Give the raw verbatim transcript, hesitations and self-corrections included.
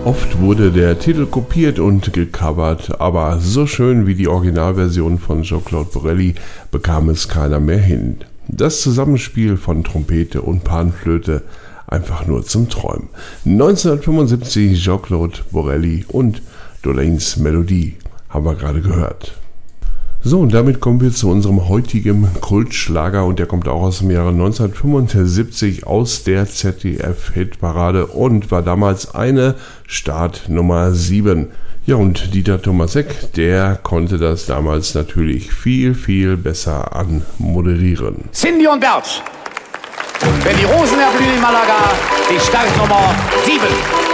Oft wurde der Titel kopiert und gecovert, aber so schön wie die Originalversion von Jean-Claude Borelli bekam es keiner mehr hin. Das Zusammenspiel von Trompete und Panflöte einfach nur zum Träumen. neunzehnhundertfünfundsiebzig Jean-Claude Borelli und Dolaines Melodie haben wir gerade gehört. So, und damit kommen wir zu unserem heutigen Kultschlager und der kommt auch aus dem Jahre neunzehnhundertfünfundsiebzig aus der Z D F-Hitparade und war damals eine Startnummer sieben. Ja, und Dieter Thomasek, der konnte das damals natürlich viel, viel besser anmoderieren. Cindy und Bert, wenn die Rosen erblühen in Malaga, die Startnummer sieben.